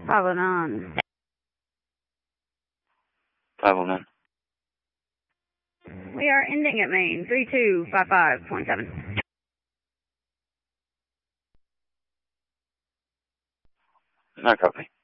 509. 509. We are ending at Main, 3255.7. No copy.